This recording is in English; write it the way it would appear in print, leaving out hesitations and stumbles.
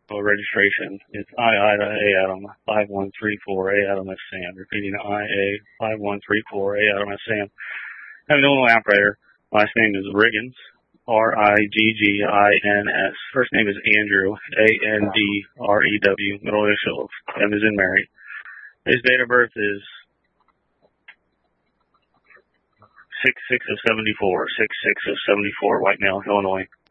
registration is I-Ida-A Adam 5134 A Adam S Sam. Repeating IA 5134 A Adam S Sam. I have an Illinois operator. Last name is Riggins, Riggins. First name is Andrew, Andrew. Middle initial of M as in Mary. His date of birth is 6/6 of 74. 6/6 of 74. White male, Illinois.